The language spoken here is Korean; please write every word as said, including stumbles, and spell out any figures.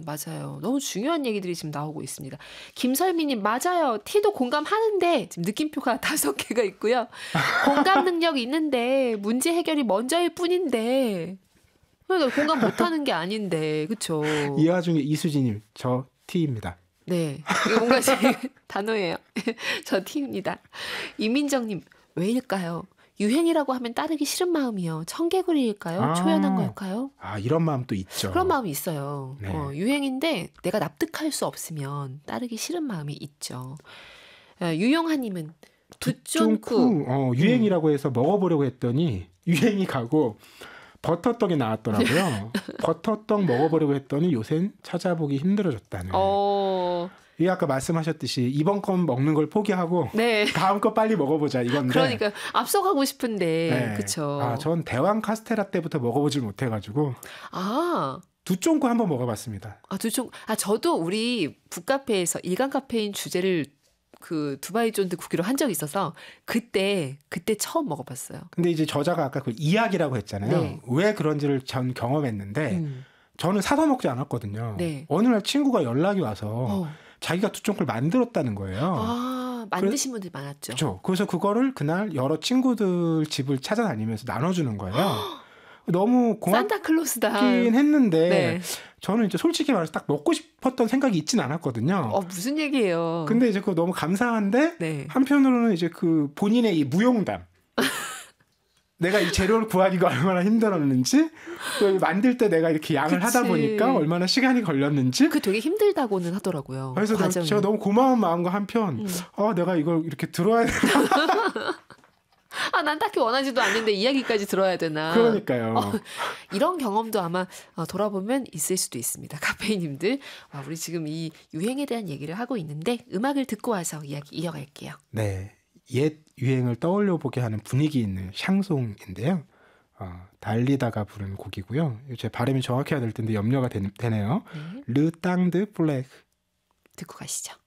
맞아요. 너무 중요한 얘기들이 지금 나오고 있습니다. 김설미님 맞아요. T도 공감하는데 지금 느낌표가 다섯 개가 있고요. 공감 능력이 있는데 문제 해결이 먼저일 뿐인데 그러니까 공감 못하는 게 아닌데 그렇죠. 이 와중에 이수진님 저 T입니다. 네, 이거 뭔가 제 단어예요. 저 T입니다. 이민정님 왜일까요? 유행이라고 하면 따르기 싫은 마음이요. 청개구리일까요? 아, 초연한 걸까요? 아 이런 마음도 있죠. 그런 마음이 있어요. 네. 어, 유행인데 내가 납득할 수 없으면 따르기 싫은 마음이 있죠. 어, 유용하님은 두쫑쿠. 어, 유행이라고 해서 먹어보려고 했더니 유행이 가고 버터떡이 나왔더라고요. 버터떡 먹어보려고 했더니 요샌 찾아보기 힘들어졌다는. 어... 이 아까 말씀하셨듯이 이번 건 먹는 걸 포기하고 네. 다음 거 빨리 먹어보자 이건데. 그러니까 앞서가고 싶은데 네. 그렇죠. 아, 전 대왕 카스테라 때부터 먹어보질 못해가지고 아, 두쫑쿠 한번 먹어봤습니다. 아 두쫑. 아 저도 우리 북카페에서 일간 카페인 주제를 그 두바이 쫀드 쿠키로 한 적이 있어서 그때 그때 처음 먹어봤어요. 근데 이제 저자가 아까 그 이야기라고 했잖아요. 네. 왜 그런지를 전 경험했는데 음. 저는 사서 먹지 않았거든요. 네. 어느 날 친구가 연락이 와서 어. 자기가 두쫑쿠를 만들었다는 거예요. 아, 만드신 분들 많았죠. 그렇죠. 그래서 그거를 그날 여러 친구들 집을 찾아다니면서 나눠주는 거예요. 너무 고맙긴 산타클로스다. 했는데 네. 저는 이제 솔직히 말해서 딱 먹고 싶었던 생각이 있진 않았거든요. 어, 무슨 얘기예요? 근데 이제 그거 너무 감사한데 네. 한편으로는 이제 그 본인의 이 무용담. 내가 이 재료를 구하기가 얼마나 힘들었는지 또 만들 때 내가 이렇게 양을 그치. 하다 보니까 얼마나 시간이 걸렸는지 그 되게 힘들다고는 하더라고요. 그래서 과정이. 제가 너무 고마운 마음과 한편 음. 아 내가 이걸 이렇게 들어야 되나 아, 난 딱히 원하지도 않는데 이야기까지 들어야 되나. 그러니까요. 어, 이런 경험도 아마 돌아보면 있을 수도 있습니다. 카페이님들. 와, 우리 지금 이 유행에 대한 얘기를 하고 있는데 음악을 듣고 와서 이야기 이어갈게요. 네, 옛 유행을 떠올려 보게 하는 분위기 있는 샹송인데요. 어, 달리다가 부른 곡이고요. 제 발음이 정확해야 될 텐데 염려가 되, 되네요. 네. 르 땅드 플렉 듣고 가시죠.